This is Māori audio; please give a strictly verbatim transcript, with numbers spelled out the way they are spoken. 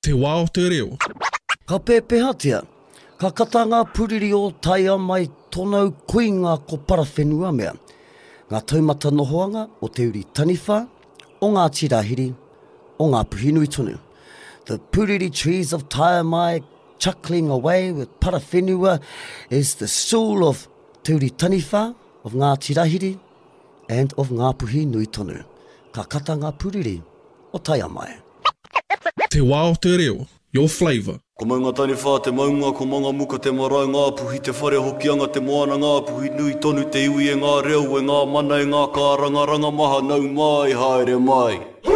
Te wā o te reo. Ka pēpehatia, ka kata ngā puriri o taia mai tonau kuinga ko parawhenua mea. Ngā taumata nohoanga o te uri taniwha, o ngā tirahiri, o ngā puhinui tonu. The puriri trees of taia mai chuckling away with parawhenua is the soul of te uri taniwha, of ngā tirahiri, and of ngā puhinui tonu. Ka kata ngā puriri o taia mai. Te wā o te reo, your flavour. Ko maunga taniwha te maunga, ko manga muka te marae ngā puhi, te whare hokianga te moana ngā puhi nui tonu, te iwi e ngā reo, e ngā mana e ngā kāranga, ranga maha nau mai, haere mai.